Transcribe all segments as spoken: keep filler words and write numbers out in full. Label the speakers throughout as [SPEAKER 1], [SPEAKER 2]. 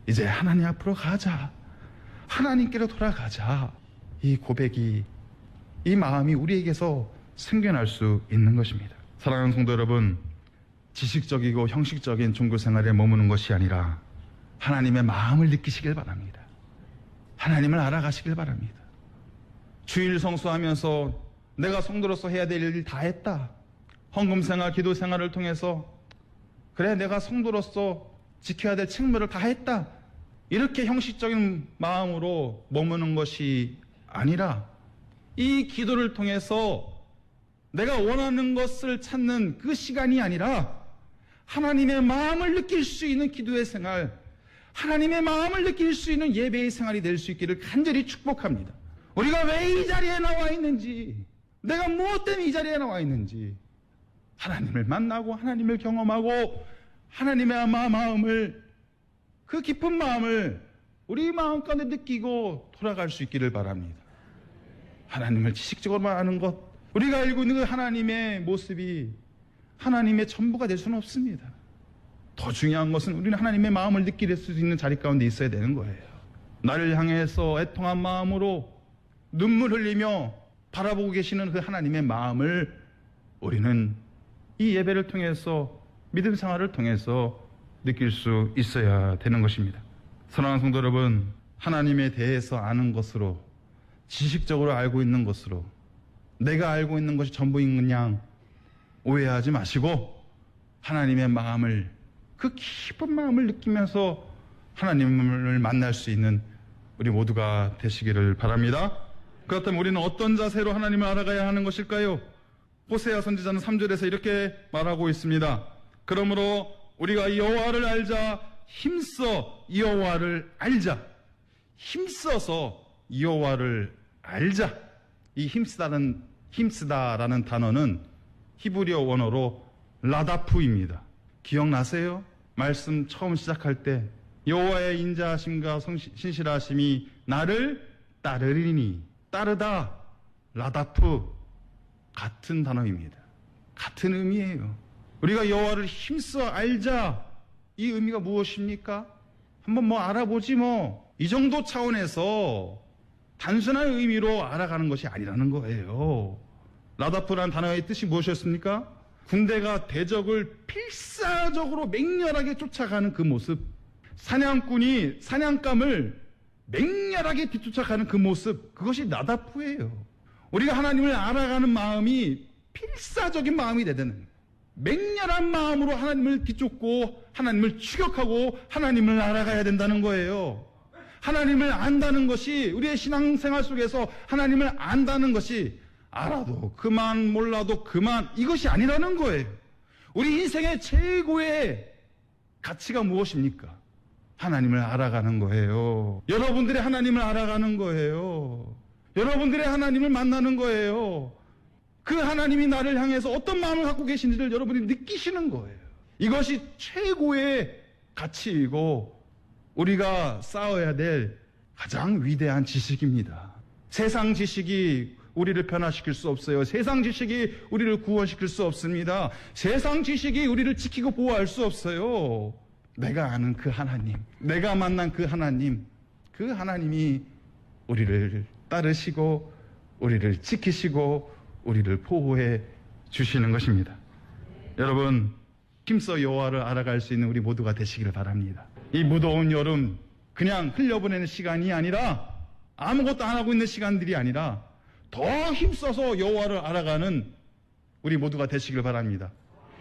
[SPEAKER 1] 이제 하나님 앞으로 가자. 하나님께로 돌아가자. 이 고백이, 이 마음이 우리에게서 생겨날 수 있는 것입니다. 사랑하는 성도 여러분, 지식적이고 형식적인 종교 생활에 머무는 것이 아니라 하나님의 마음을 느끼시길 바랍니다. 하나님을 알아가시길 바랍니다. 주일 성수하면서 내가 성도로서 해야 될 일 다 했다. 헌금 생활, 기도 생활을 통해서 그래 내가 성도로서 지켜야 될 책무를 다 했다. 이렇게 형식적인 마음으로 머무는 것이 아니라 이 기도를 통해서 내가 원하는 것을 찾는 그 시간이 아니라 하나님의 마음을 느낄 수 있는 기도의 생활, 하나님의 마음을 느낄 수 있는 예배의 생활이 될 수 있기를 간절히 축복합니다. 우리가 왜 이 자리에 나와 있는지, 내가 무엇 때문에 이 자리에 나와 있는지 하나님을 만나고 하나님을 경험하고 하나님의 마음을, 그 깊은 마음을 우리 마음 가운데 느끼고 돌아갈 수 있기를 바랍니다. 하나님을 지식적으로만 아는 것, 우리가 알고 있는 그 하나님의 모습이 하나님의 전부가 될 수는 없습니다. 더 중요한 것은 우리는 하나님의 마음을 느낄 수 있는 자리 가운데 있어야 되는 거예요. 나를 향해서 애통한 마음으로 눈물 흘리며 바라보고 계시는 그 하나님의 마음을 우리는 이 예배를 통해서, 믿음 생활을 통해서 느낄 수 있어야 되는 것입니다. 사랑하는 성도 여러분, 하나님에 대해서 아는 것으로, 지식적으로 알고 있는 것으로 내가 알고 있는 것이 전부인 양 오해하지 마시고 하나님의 마음을, 그 깊은 마음을 느끼면서 하나님을 만날 수 있는 우리 모두가 되시기를 바랍니다. 그렇다면 우리는 어떤 자세로 하나님을 알아가야 하는 것일까요? 호세아 선지자는 삼 절에서 이렇게 말하고 있습니다. 그러므로 우리가 여호와를 알자, 힘써 여호와를 알자. 힘써서 여호와를 알자. 이 힘쓰다는, 힘쓰다라는 단어는 히브리어 원어로 라다프입니다. 기억나세요? 말씀 처음 시작할 때 여호와의 인자하심과 신실하심이 나를 따르리니, 따르다, 라다프, 같은 단어입니다. 같은 의미예요. 우리가 여호와를 힘써 알자. 이 의미가 무엇입니까? 한번 뭐 알아보지 뭐. 이 정도 차원에서 단순한 의미로 알아가는 것이 아니라는 거예요. 라다프라는 단어의 뜻이 무엇이었습니까? 군대가 대적을 필사적으로 맹렬하게 쫓아가는 그 모습, 사냥꾼이 사냥감을 맹렬하게 뒤쫓아가는 그 모습, 그것이 라다프예요. 우리가 하나님을 알아가는 마음이 필사적인 마음이 되는, 맹렬한 마음으로 하나님을 뒤쫓고 하나님을 추격하고 하나님을 알아가야 된다는 거예요. 하나님을 안다는 것이, 우리의 신앙생활 속에서 하나님을 안다는 것이 알아도 그만, 몰라도 그만, 이것이 아니라는 거예요. 우리 인생의 최고의 가치가 무엇입니까? 하나님을 알아가는 거예요. 여러분들의 하나님을 알아가는 거예요. 여러분들의 하나님을 만나는 거예요. 그 하나님이 나를 향해서 어떤 마음을 갖고 계신지를 여러분이 느끼시는 거예요. 이것이 최고의 가치이고 우리가 쌓아야 될 가장 위대한 지식입니다. 세상 지식이 우리를 변화시킬 수 없어요. 세상 지식이 우리를 구원시킬 수 없습니다. 세상 지식이 우리를 지키고 보호할 수 없어요. 내가 아는 그 하나님, 내가 만난 그 하나님, 그 하나님이 우리를 따르시고 우리를 지키시고 우리를 보호해 주시는 것입니다. 여러분, 힘써 여호와를 알아갈 수 있는 우리 모두가 되시기를 바랍니다. 이 무더운 여름 그냥 흘려보내는 시간이 아니라, 아무것도 안 하고 있는 시간들이 아니라 더 힘써서 여호와를 알아가는 우리 모두가 되시길 바랍니다.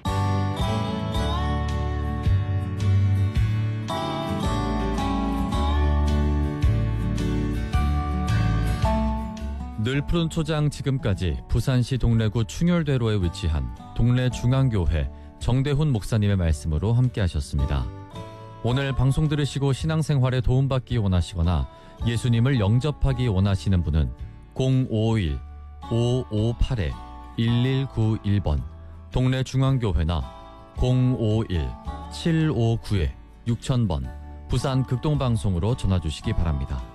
[SPEAKER 2] 늘 푸른 초장 지금까지 부산시 동래구 충혈대로에 위치한 동래중앙교회 정대훈 목사님의 말씀으로 함께 하셨습니다. 오늘 방송 들으시고 신앙생활에 도움받기 원하시거나 예수님을 영접하기 원하시는 분은 공오일 오오팔 일일구일 번 동래중앙교회나 공오일 칠오구 육천 번 부산 극동방송으로 전화주시기 바랍니다.